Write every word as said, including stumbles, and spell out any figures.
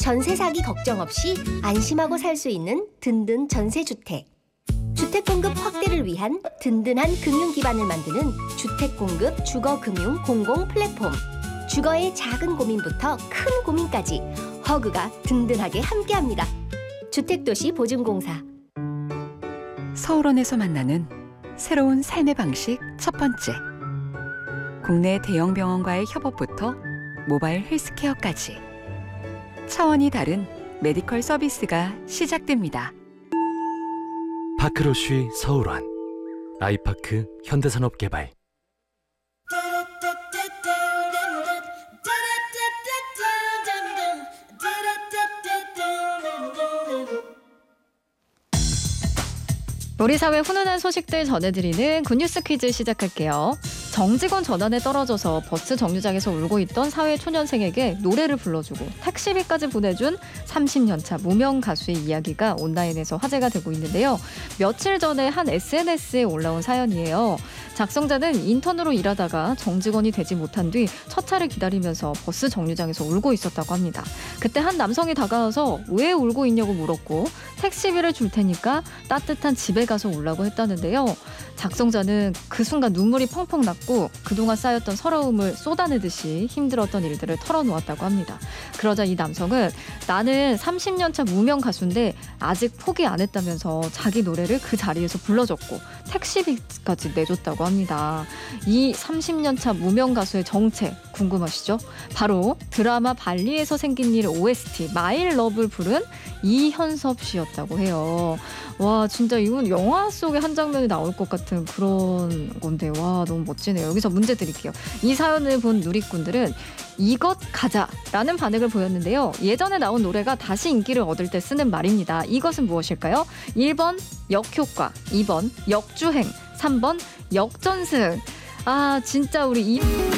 전세 사기 걱정 없이 안심하고 살 수 있는 든든 전세주택. 주택 공급 확대를 위한 든든한 금융 기반을 만드는 주택 공급 주거 금융 공공 플랫폼. 주거의 작은 고민부터 큰 고민까지 허그가 든든하게 함께합니다. 주택도시 보증공사. 서울원에서 만나는 새로운 삶의 방식 첫 번째. 국내 대형 병원과의 협업부터 모바일 헬스케어까지 차원이 다른 메디컬 서비스가 시작됩니다. 파크로쉬 서울원, 아이파크 현대산업개발. 우리 사회 훈훈한 소식들 전해드리는 굿뉴스 퀴즈 시작할게요. 정직원 전환에 떨어져서 버스 정류장에서 울고 있던 사회 초년생에게 노래를 불러주고 택시비까지 보내준 삼십 년 차 무명 가수의 이야기가 온라인에서 화제가 되고 있는데요. 며칠 전에 한 에스엔에스에 올라온 사연이에요. 작성자는 인턴으로 일하다가 정직원이 되지 못한 뒤 첫 차를 기다리면서 버스 정류장에서 울고 있었다고 합니다. 그때 한 남성이 다가와서 왜 울고 있냐고 물었고 택시비를 줄 테니까 따뜻한 집에 가서 울라고 했다는데요. 작성자는 그 순간 눈물이 펑펑 났고 그동안 쌓였던 서러움을 쏟아내듯이 힘들었던 일들을 털어놓았다고 합니다. 그러자 이 남성은 나는 삼십 년 차 무명 가수인데 아직 포기 안 했다면서 자기 노래를 그 자리에서 불러줬고 택시비까지 내줬다고 합니다. 이 삼십 년 차 무명 가수의 정체 궁금하시죠? 바로 드라마 발리에서 생긴 일 오에스티 마이 러브를 부른 이현섭 씨였다고 해요. 와, 진짜 이건 영화 속의 한 장면이 나올 것 같은 그런 건데 와, 너무 멋지네요. 여기서 문제 드릴게요. 이 사연을 본 누리꾼들은 이것 가자라는 반응을 보였는데요. 예전에 나온 노래가 다시 인기를 얻을 때 쓰는 말입니다. 이것은 무엇일까요? 일 번 역효과, 이 번 역주행, 삼 번 역전승. 아, 진짜 우리 이...